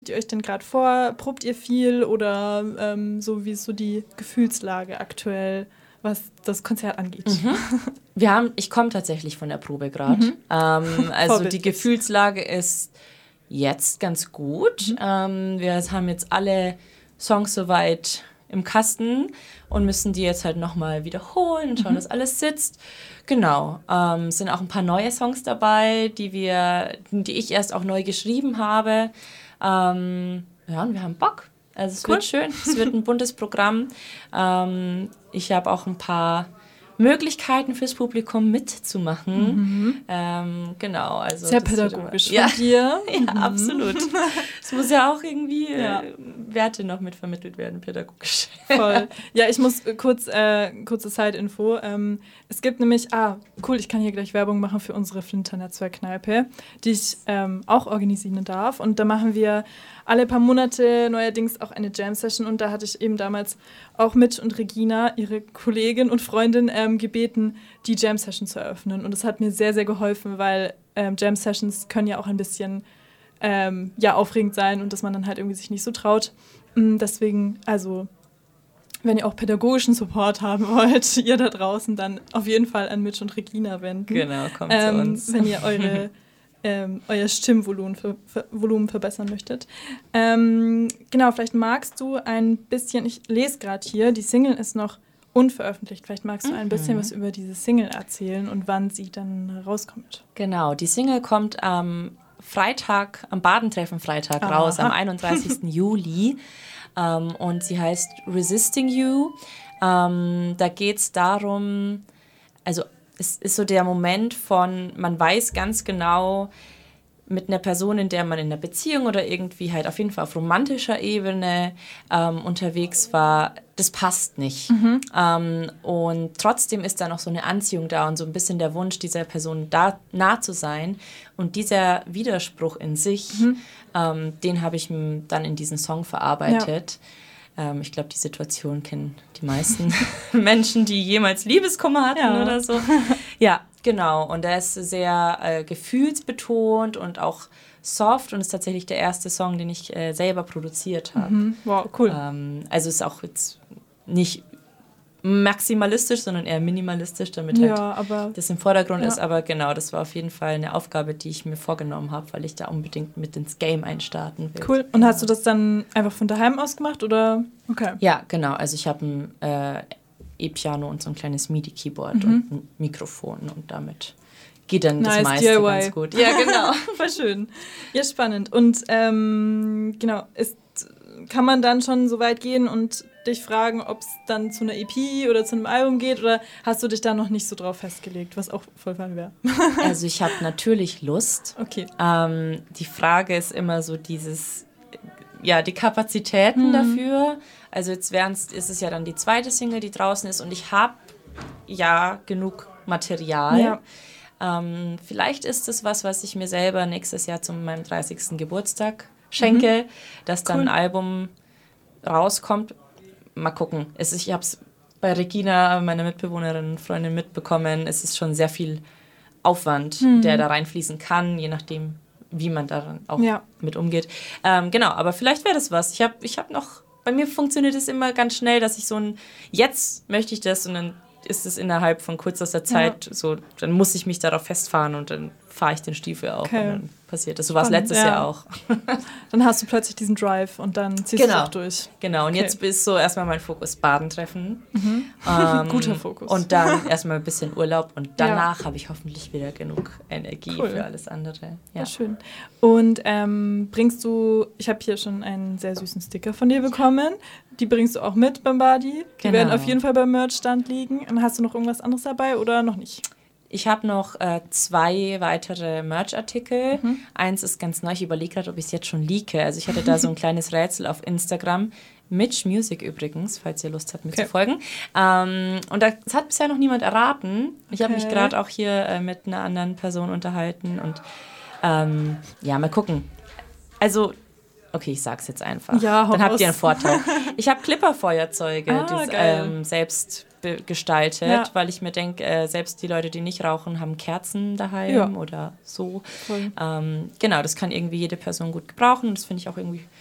ihr euch denn gerade vor? Probt ihr viel oder so, wie ist so die Gefühlslage aktuell, was das Konzert angeht? Ich komme tatsächlich von der Probe gerade. Also die Gefühlslage ist jetzt ganz gut. Wir haben jetzt alle Songs soweit im Kasten und müssen die jetzt halt nochmal wiederholen und schauen, dass alles sitzt. Genau. Es sind auch ein paar neue Songs dabei, die ich erst auch neu geschrieben habe. Und wir haben Bock. Also es wird schön. Es wird ein buntes Programm. Ich habe auch ein paar Möglichkeiten fürs Publikum mitzumachen. Genau. Also sehr pädagogisch von dir. Ja, absolut. Es muss ja auch irgendwie Werte noch mit vermittelt werden, pädagogisch. Voll. Ja, ich muss kurze Side-Info. Es gibt nämlich, cool, ich kann hier gleich Werbung machen für unsere Flinter-Netzwerk-Kneipe, die ich auch organisieren darf. Und da machen wir alle paar Monate neuerdings auch eine Jam-Session. Und da hatte ich eben damals auch Mitch und Regina, ihre Kollegin und Freundin, gebeten, die Jam-Session zu eröffnen. Und das hat mir sehr, sehr geholfen, weil Jam-Sessions können ja auch ein bisschen aufregend sein und dass man dann halt irgendwie sich nicht so traut. Deswegen, also wenn ihr auch pädagogischen Support haben wollt, ihr da draußen, dann auf jeden Fall an Mitch und Regina wenden. Genau, kommt zu uns. Wenn ihr euer Stimmvolumen Volumen verbessern möchtet. Genau, vielleicht magst du ein bisschen, ich lese gerade hier, die Single ist noch unveröffentlicht. Vielleicht magst du ein bisschen was über diese Single erzählen und wann sie dann rauskommt. Genau, die Single kommt am Badentreffen-Freitag raus, am 31. Juli. Und sie heißt Resisting You. Da geht es darum, also es ist so der Moment von, man weiß ganz genau, mit einer Person, in der man in einer Beziehung oder irgendwie halt auf jeden Fall auf romantischer Ebene unterwegs war, das passt nicht. Und trotzdem ist da noch so eine Anziehung da und so ein bisschen der Wunsch, dieser Person da nah zu sein. Und dieser Widerspruch in sich, den habe ich dann in diesen Song verarbeitet. Ja. Ich glaube, die Situation kennen die meisten Menschen, die jemals Liebeskummer hatten oder so. Ja, genau. Und der ist sehr gefühlsbetont und auch soft und ist tatsächlich der erste Song, den ich selber produziert habe. Wow, cool. Also ist auch jetzt nicht maximalistisch, sondern eher minimalistisch, damit halt das im Vordergrund ist. Aber genau, das war auf jeden Fall eine Aufgabe, die ich mir vorgenommen habe, weil ich da unbedingt mit ins Game einstarten will. Cool. Und hast du das dann einfach von daheim aus gemacht, oder? Okay. Ja, genau. Also ich habe ein E-Piano und so ein kleines MIDI-Keyboard und ein Mikrofon und damit geht dann das meiste DIY. Ganz gut. Ja, genau. Voll schön. Ja, spannend. Und genau, kann man dann schon so weit gehen und dich fragen, ob es dann zu einer EP oder zu einem Album geht, oder hast du dich da noch nicht so drauf festgelegt, was auch voll fein wäre? Also ich habe natürlich Lust. Okay. Die Frage ist immer so die Kapazitäten dafür. Also jetzt ist es ja dann die zweite Single, die draußen ist und ich habe genug Material. Ja. Vielleicht ist es was ich mir selber nächstes Jahr zu meinem 30. Geburtstag schenke, dass dann ein Album rauskommt. Mal gucken. Ich habe es bei Regina, meiner Mitbewohnerin, Freundin, mitbekommen. Es ist schon sehr viel Aufwand, der da reinfließen kann, je nachdem, wie man da auch mit umgeht. Genau, aber vielleicht wäre das was. Ich hab noch, bei mir funktioniert es immer ganz schnell, dass ich jetzt möchte ich das und dann ist es innerhalb von kürzester Zeit so, dann muss ich mich darauf festfahren und dann fahre ich den Stiefel auch und dann passiert das. So war es letztes Jahr auch. Dann hast du plötzlich diesen Drive und dann ziehst du es auch durch. Genau, und jetzt ist so erstmal mein Fokus Badentreffen. Guter Fokus. Und dann erstmal ein bisschen Urlaub und danach habe ich hoffentlich wieder genug Energie für alles andere. Ja, schön. Und bringst du, ich habe hier schon einen sehr süßen Sticker von dir bekommen, die bringst du auch mit beim Badi. Die werden auf jeden Fall beim Merch-Stand liegen. Und hast du noch irgendwas anderes dabei oder noch nicht? Ich habe noch 2 weitere Merch-Artikel. Eins ist ganz neu. Ich überlege gerade, ob ich es jetzt schon leake. Also ich hatte da so ein kleines Rätsel auf Instagram. Mitch Music übrigens, falls ihr Lust habt, mir zu folgen. Und das hat bisher noch niemand erraten. Ich habe mich gerade auch hier mit einer anderen Person unterhalten. Und mal gucken. Also, okay, ich sag's jetzt einfach. Ja, dann habt ihr einen Vorteil. Ich habe Clipper-Feuerzeuge, selbst gestaltet, weil ich mir denke, selbst die Leute, die nicht rauchen, haben Kerzen daheim oder so. Genau, das kann irgendwie jede Person gut gebrauchen. Das finde ich auch irgendwie